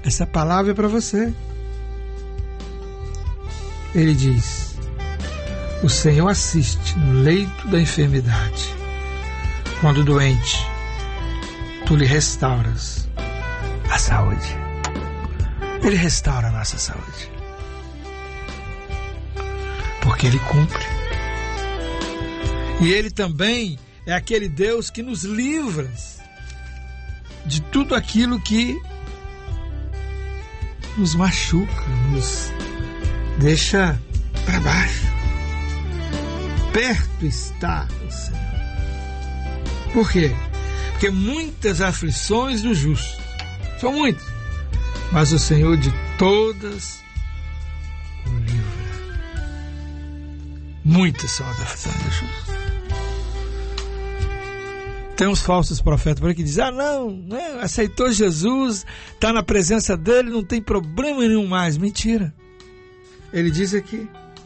essa palavra é para você. Ele diz: o Senhor assiste no leito da enfermidade. Quando doente, tu lhe restauras a saúde. Ele restaura a nossa saúde, porque Ele cumpre. E Ele também é aquele Deus que nos livra de tudo aquilo que nos machuca, nos deixa para baixo. Perto está o Senhor. Por quê? Porque muitas aflições do justo, são muitas, mas o Senhor de todas o livra. Muitas são as aflições do justo. Tem uns falsos profetas por aí que dizem: não, aceitou Jesus, está na presença dele, não tem problema nenhum mais. Mentira. Ele diz aqui: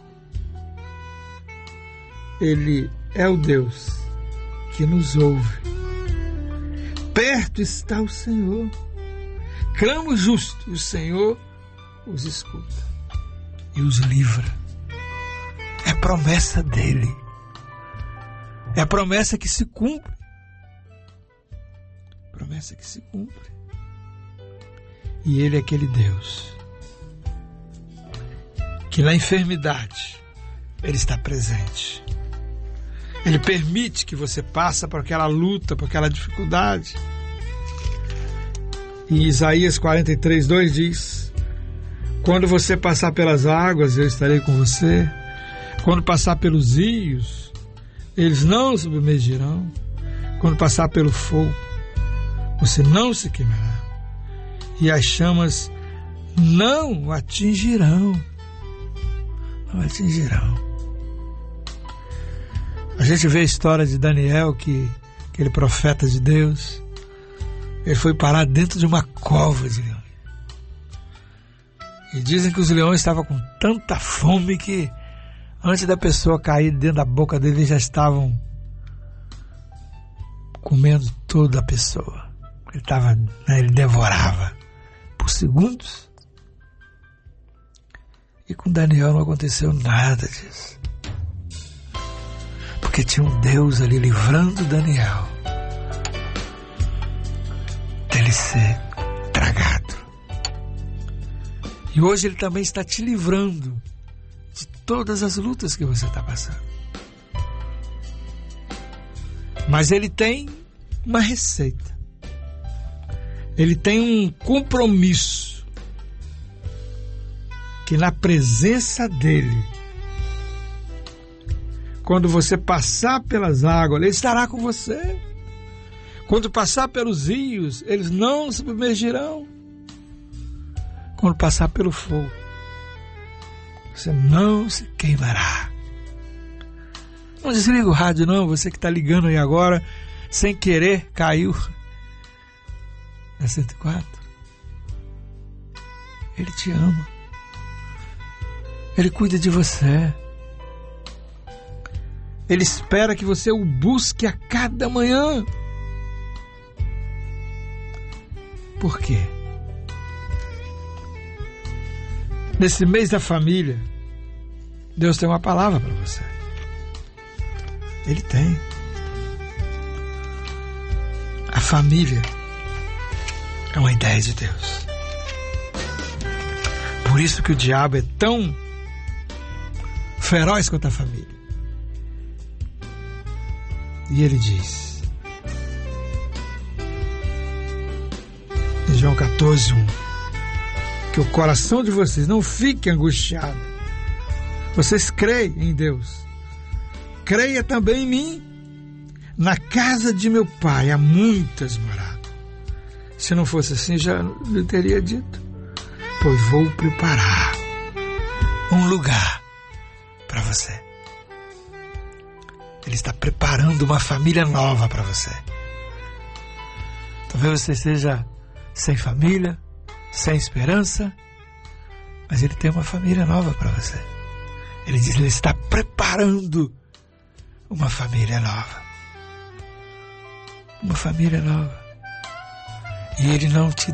Ele é o Deus que nos ouve. Perto está o Senhor. Clama o justo, e o Senhor os escuta e os livra. É promessa dele. É a promessa que se cumpre. Promessa que se cumpre. E Ele é aquele Deus que na enfermidade Ele está presente. Ele permite que você passe por aquela luta, por aquela dificuldade. E Isaías 43:2 diz: quando você passar pelas águas, eu estarei com você. Quando passar pelos rios, eles não submergirão. Quando passar pelo fogo, você não se queimará, e as chamas não o atingirão. Não atingirão. A gente vê a história de Daniel, aquele profeta de Deus, ele foi parar dentro de uma cova de leões. E dizem que os leões estavam com tanta fome que antes da pessoa cair dentro da boca dele, eles já estavam comendo toda a pessoa. Ele devorava por segundos. E com Daniel não aconteceu nada disso. Porque tinha um Deus ali livrando Daniel dele ser tragado. E hoje Ele também está te livrando de todas as lutas que você está passando. Mas Ele tem uma receita. Ele tem um compromisso que na presença dEle, quando você passar pelas águas, Ele estará com você. Quando passar pelos rios, eles não se submergirão. Quando passar pelo fogo, você não se queimará. Não desliga o rádio não, você que está ligando aí agora, sem querer, caiu na 104. Ele te ama. Ele cuida de você. Ele espera que você o busque a cada manhã. Por quê? Nesse mês da família, Deus tem uma palavra para você. Ele tem. A família é uma ideia de Deus. Por isso que o diabo é tão feroz quanto a família. E ele diz, em João 14:1, que o coração de vocês não fique angustiado. Vocês creem em Deus. Creia também em mim. Na casa de meu pai há muitas moradas. Se não fosse assim, já lhe teria dito. Pois vou preparar um lugar para você. Ele está preparando uma família nova para você. Talvez você esteja sem família, sem esperança, mas Ele tem uma família nova para você. Ele diz que Ele está preparando uma família nova. Uma família nova. E Ele não te